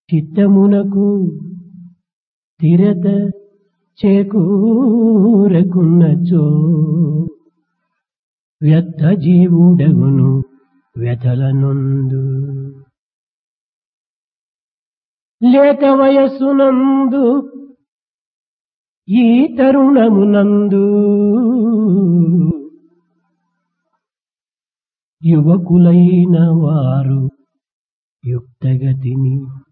చిత్తమునకు స్థిరత చేకూరకున్నచో వ్యర్థ జీవుడగును వ్యథలనొందు. లేత వయస్సునందు ఈ తరుణమునందు యువకులైన వారు యుక్తగతిని